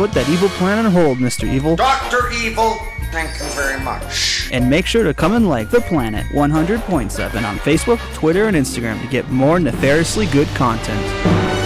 put that evil plan on hold, Mr. Evil. Dr. Evil, thank you very much. And make sure to come and like The Planet 100.7 on Facebook, Twitter, and Instagram to get more nefariously good content.